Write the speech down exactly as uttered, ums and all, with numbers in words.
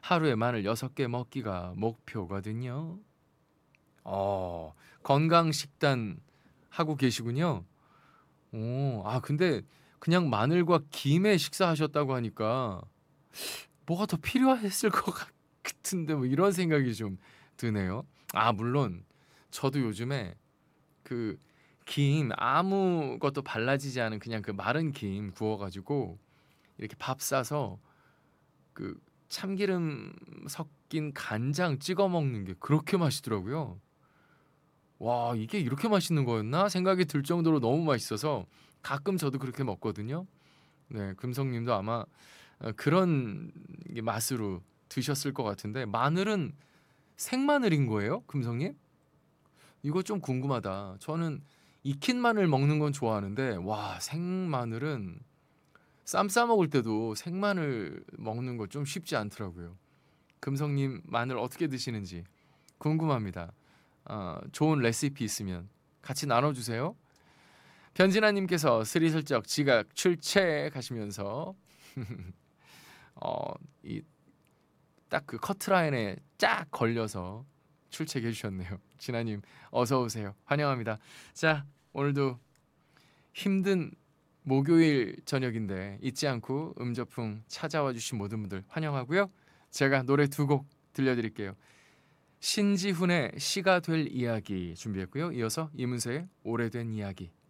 하루에 마늘 여섯 개 먹기가 목표거든요. 어, 건강 식단 하고 계시군요. 오, 아 근데 그냥 마늘과 김에 식사하셨다고 하니까 뭐가 더 필요했을 것 같은데 뭐 이런 생각이 좀 드네요. 아 물론 저도 요즘에 그 김 아무것도 발라지지 않은 그냥 그 마른 김 구워 가지고 이렇게 밥 싸서 그 참기름 섞인 간장 찍어 먹는 게 그렇게 맛있더라고요. '와 이게 이렇게 맛있는 거였나?' 생각이 들 정도로 너무 맛있어서 가끔 저도 그렇게 먹거든요. 네 금성 님도 아마 어 그런 게 맛으로 드셨을 것 같은데 마늘은 생마늘인 거예요? 금성 님? 이거 좀 궁금하다. 저는 익힌 마늘 먹는 건 좋아하는데 와 생마늘은 쌈 싸 먹을 때도 생마늘 먹는 거 좀 쉽지 않더라고요. 금성 님 마늘 어떻게 드시는지 궁금합니다. 어 좋은 레시피 있으면 같이 나눠 주세요. 변진아 님께서 스리슬쩍 지각 출첵하시면서 어 이 딱 그 커트라인에 쫙 걸려서 출첵해 주셨네요. 진아 님 어서 오세요. 환영합니다. 자 오늘도 힘든 목요일 저녁인데 잊지 않고 음저풍 찾아와 주신 모든 분들 환영하고요. 제가 노래 두 곡 들려드릴게요. 신지훈의 시가 될 이야기 준비했고요. 이어서 이문세의 오래된 이야기